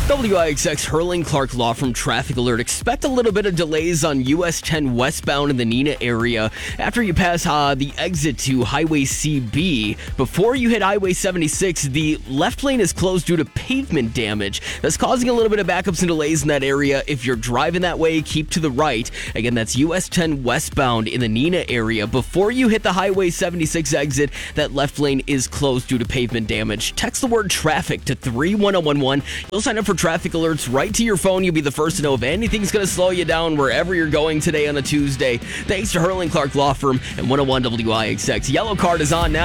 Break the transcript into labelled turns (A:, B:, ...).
A: WIXX Hurling Clark Law Firm traffic alert. Expect a little bit of delays on US 10 westbound in the Neenah area after you pass the exit to Highway CB. Before you hit Highway 76, the left lane is closed due to pavement damage. That's causing a little bit of backups and delays in that area. If you're driving that way, keep to the right. Again, that's US 10 westbound in the Neenah area. Before you hit the Highway 76 exit, that left lane is closed due to pavement damage. Text the word traffic to 31011. You'll sign up for traffic alerts right to your phone. You'll be the first to know if anything's going to slow you down wherever you're going today on a Tuesday. Thanks to Hurling Clark Law Firm and 101 WIXX. Yellow card is on now.